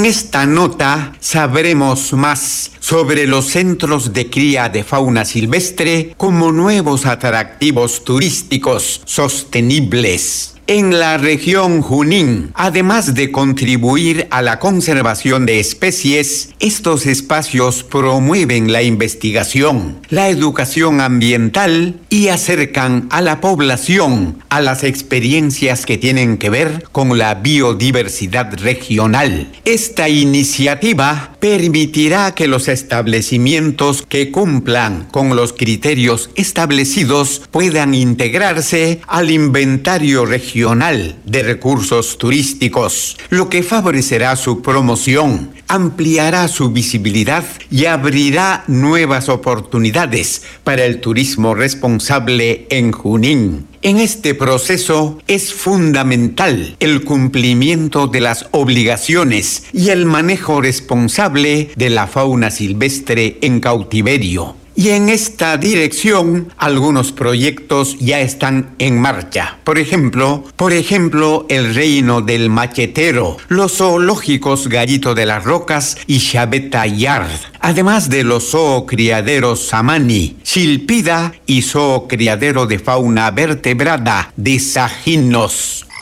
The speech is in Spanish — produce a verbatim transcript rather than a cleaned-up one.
En esta nota sabremos más sobre los centros de cría de fauna silvestre como nuevos atractivos turísticos sostenibles. En la región Junín, además de contribuir a la conservación de especies, estos espacios promueven la investigación, la educación ambiental y acercan a la población a las experiencias que tienen que ver con la biodiversidad regional. Esta iniciativa permitirá que los establecimientos que cumplan con los criterios establecidos puedan integrarse al inventario regional de recursos turísticos, lo que favorecerá su promoción, ampliará su visibilidad y abrirá nuevas oportunidades para el turismo responsable en Junín. En este proceso es fundamental el cumplimiento de las obligaciones y el manejo responsable de la fauna silvestre en cautiverio. Y en esta dirección, algunos proyectos ya están en marcha. Por ejemplo, por ejemplo, el Reino del Machetero, los zoológicos Gallito de las Rocas y Chaveta Yard, además de los zoocriaderos Samani, Chilpida y zoocriadero de fauna vertebrada de Sajinos.